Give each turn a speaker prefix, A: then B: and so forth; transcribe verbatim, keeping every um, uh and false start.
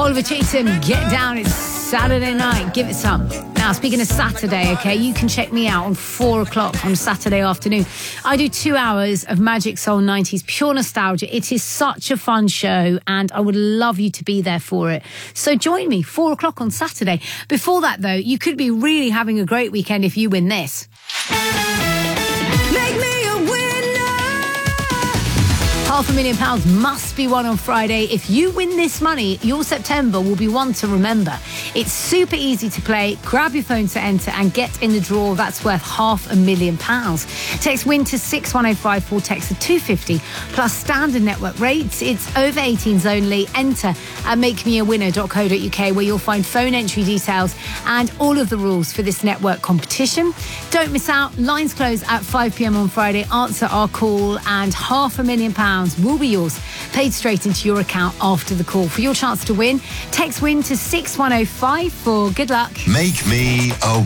A: Oliver Cheatham, Get Down. It's Saturday night. Give it some. Now, speaking of Saturday, okay, you can check me out on four o'clock on Saturday afternoon. I do two hours of Magic Soul nineties, pure nostalgia. It is such a fun show, and I would love you to be there for it. So join me, four o'clock on Saturday. Before that, though, you could be really having a great weekend if you win this. Make me a winner! Half a million pounds must be won on Friday. If you win this money, your September will be one to remember. It's super easy to play. Grab your phone to enter and get in the draw that's worth half a million pounds. Text WIN to six one oh five four, text to two fifty plus standard network rates. It's over eighteens only. Enter at make me a winner dot co dot uk where you'll find phone entry details and all of the rules for this network competition. Don't miss out. Lines close at five p.m. on Friday. Answer our call and half a million pounds will be yours, paid straight into your account after the call. For your chance to win, text WIN to six one oh five four. Good luck.
B: Make me a